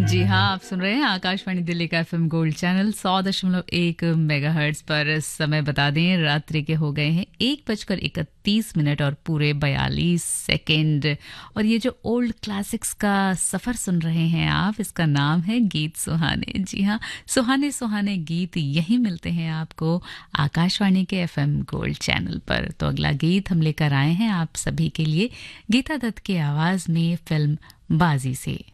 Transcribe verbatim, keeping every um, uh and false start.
जी हाँ, आप सुन रहे हैं आकाशवाणी दिल्ली का एफएम गोल्ड चैनल सौ दशमलव एक मेगाहर्ट्ज पर। समय बता दें, रात्रि के हो गए हैं एक बजकर इकतीस मिनट और पूरे बयालीस सेकेंड। और ये जो ओल्ड क्लासिक्स का सफ़र सुन रहे हैं आप, इसका नाम है गीत सुहाने। जी हाँ, सुहाने सुहाने गीत यहीं मिलते हैं आपको आकाशवाणी के एफएम गोल्ड चैनल पर। तो अगला गीत हम लेकर आए हैं आप सभी के लिए, गीता दत्त की आवाज़ में फिल्म बाजी से।